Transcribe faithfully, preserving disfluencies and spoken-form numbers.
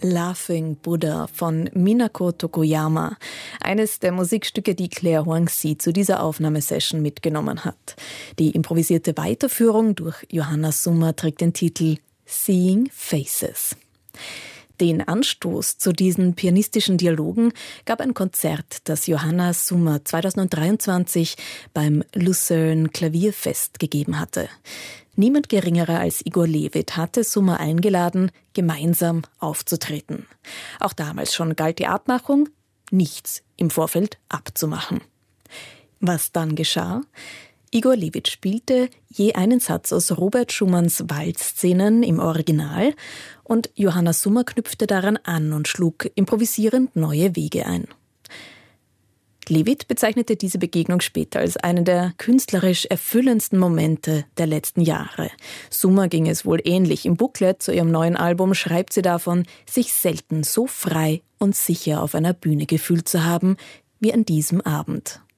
Laughing Buddha von Minako Tokoyama. Eines der Musikstücke, die Claire Hoang-Sy zu dieser Aufnahmesession mitgenommen hat. Die improvisierte Weiterführung durch Johanna Summer trägt den Titel Seeing Faces. Den Anstoß zu diesen pianistischen Dialogen gab ein Konzert, das Johanna Summer zweitausenddreiundzwanzig beim Lucerne Klavierfest gegeben hatte. Niemand geringerer als Igor Levit hatte Summer eingeladen, gemeinsam aufzutreten. Auch damals schon galt die Abmachung, nichts im Vorfeld abzumachen. Was dann geschah? Igor Levit spielte je einen Satz aus Robert Schumanns Waldszenen im Original und Johanna Summer knüpfte daran an und schlug improvisierend neue Wege ein. Levit bezeichnete diese Begegnung später als einen der künstlerisch erfüllendsten Momente der letzten Jahre. Summer ging es wohl ähnlich. Im Booklet zu ihrem neuen Album schreibt sie davon, sich selten so frei und sicher auf einer Bühne gefühlt zu haben wie an diesem Abend.